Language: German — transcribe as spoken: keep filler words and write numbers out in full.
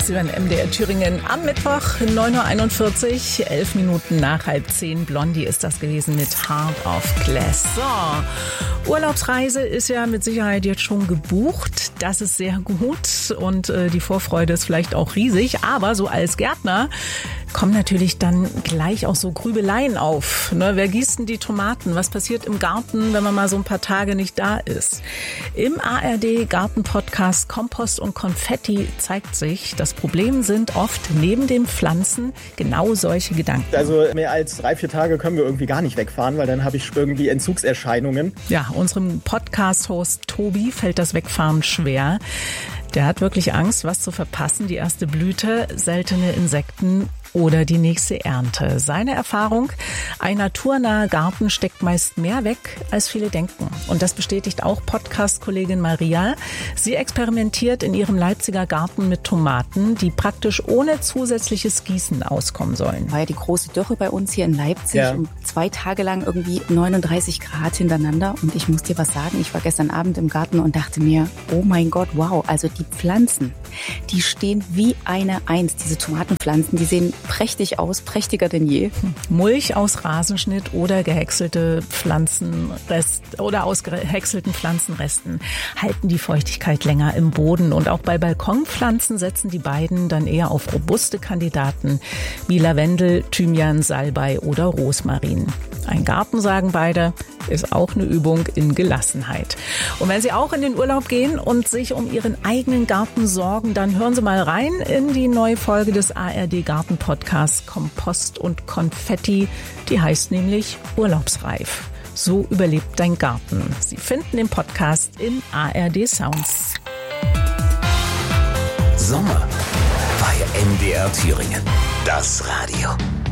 Sie hören M D R Thüringen am Mittwoch, neun Uhr einundvierzig, elf Minuten nach halb zehn. Blondie ist das gewesen mit Heart of Glass. So, Urlaubsreise ist ja mit Sicherheit jetzt schon gebucht. Das ist sehr gut und äh, die Vorfreude ist vielleicht auch riesig. Aber so als Gärtner kommen natürlich dann gleich auch so Grübeleien auf. Ne, wer gießt denn die Tomaten? Was passiert im Garten, wenn man mal so ein paar Tage nicht da ist? Im A R D Garten-Podcast Kompost und Konfetti zeigt sich, das Problem sind oft neben den Pflanzen genau solche Gedanken. Also mehr als drei, vier Tage können wir irgendwie gar nicht wegfahren, weil dann habe ich irgendwie Entzugserscheinungen. Ja, unserem Podcast-Host Tobi fällt das Wegfahren schwer. Der hat wirklich Angst, was zu verpassen. Die erste Blüte, seltene Insekten oder die nächste Ernte. Seine Erfahrung, ein naturnaher Garten steckt meist mehr weg, als viele denken. Und das bestätigt auch Podcast-Kollegin Maria. Sie experimentiert in ihrem Leipziger Garten mit Tomaten, die praktisch ohne zusätzliches Gießen auskommen sollen. War ja die große Dürre bei uns hier in Leipzig. Ja. Und zwei Tage lang irgendwie neununddreißig Grad hintereinander. Und ich muss dir was sagen, ich war gestern Abend im Garten und dachte mir, oh mein Gott, wow, also die Pflanzen, die stehen wie eine Eins. Diese Tomatenpflanzen, die sehen prächtig aus, prächtiger denn je. Mulch aus Rasenschnitt oder gehäckselte Pflanzenrest oder aus gehäckselten Pflanzenresten halten die Feuchtigkeit länger im Boden. Und auch bei Balkonpflanzen setzen die beiden dann eher auf robuste Kandidaten wie Lavendel, Thymian, Salbei oder Rosmarin. Ein Garten, sagen beide, ist auch eine Übung in Gelassenheit. Und wenn Sie auch in den Urlaub gehen und sich um Ihren eigenen Garten sorgen, dann hören Sie mal rein in die neue Folge des A R D Garten Podcasts Kompost und Konfetti. Die heißt nämlich Urlaubsreif. So überlebt dein Garten. Sie finden den Podcast in A R D Sounds. Sommer bei M D R Thüringen. Das Radio.